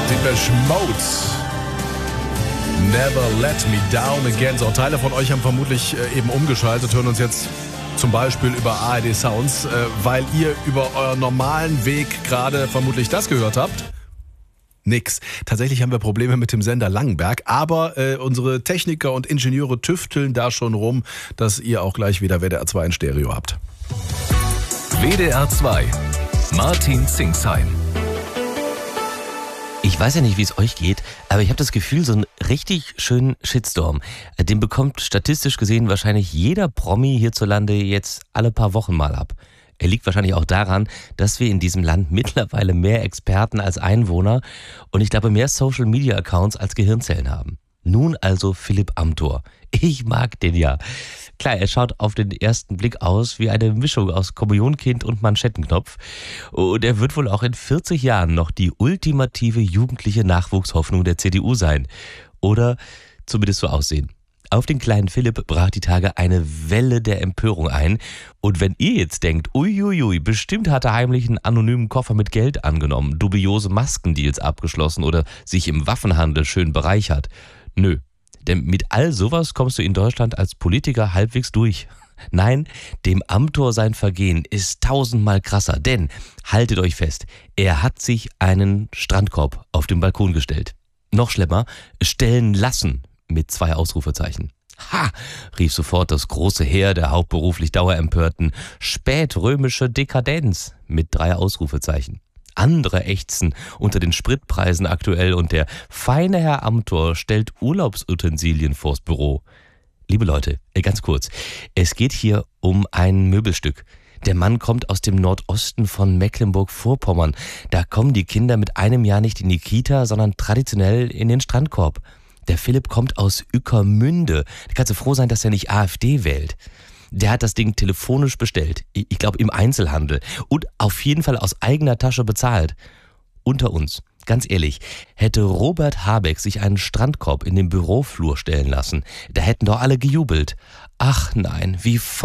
Depeche Mode. Never Let Me Down Again. So, Teile von euch haben vermutlich eben umgeschaltet, hören uns jetzt zum Beispiel über ARD Sounds, weil ihr über euren normalen Weg gerade vermutlich das gehört habt. Nix. Tatsächlich haben wir Probleme mit dem Sender Langenberg, aber unsere Techniker und Ingenieure tüfteln da schon rum, dass ihr auch gleich wieder WDR 2 in Stereo habt. WDR 2. Martin Zingsheim. Ich weiß ja nicht, wie es euch geht, aber ich habe das Gefühl, so einen richtig schönen Shitstorm, den bekommt statistisch gesehen wahrscheinlich jeder Promi hierzulande jetzt alle paar Wochen mal ab. Er liegt wahrscheinlich auch daran, dass wir in diesem Land mittlerweile mehr Experten als Einwohner und ich glaube mehr Social-Media-Accounts als Gehirnzellen haben. Nun also Philipp Amthor. Ich mag den ja. Klar, er schaut auf den ersten Blick aus wie eine Mischung aus Kommunionkind und Manschettenknopf. Und er wird wohl auch in 40 Jahren noch die ultimative jugendliche Nachwuchshoffnung der CDU sein. Oder zumindest so aussehen. Auf den kleinen Philipp brach die Tage eine Welle der Empörung ein. Und wenn ihr jetzt denkt, uiuiui, bestimmt hat er heimlich einen anonymen Koffer mit Geld angenommen, dubiose Maskendeals abgeschlossen oder sich im Waffenhandel schön bereichert. Nö, denn mit all sowas kommst du in Deutschland als Politiker halbwegs durch. Nein, dem Amthor sein Vergehen ist 1000-mal krasser, denn, haltet euch fest, er hat sich einen Strandkorb auf den Balkon gestellt. Noch schlimmer, stellen lassen mit 2 Ausrufezeichen. Ha, rief sofort das große Heer der hauptberuflich Dauerempörten. Spätrömische Dekadenz mit 3 Ausrufezeichen. Andere ächzen unter den Spritpreisen aktuell und der feine Herr Amthor stellt Urlaubsutensilien vors Büro. Liebe Leute, ganz kurz, es geht hier um ein Möbelstück. Der Mann kommt aus dem Nordosten von Mecklenburg-Vorpommern. Da kommen die Kinder mit einem Jahr nicht in die Kita, sondern traditionell in den Strandkorb. Der Philipp kommt aus Ueckermünde. Da kannst du froh sein, dass er nicht AfD wählt. Der hat das Ding telefonisch bestellt. Ich glaube im Einzelhandel. Und auf jeden Fall aus eigener Tasche bezahlt. Unter uns, ganz ehrlich, hätte Robert Habeck sich einen Strandkorb in den Büroflur stellen lassen, da hätten doch alle gejubelt. Ach nein, wie voll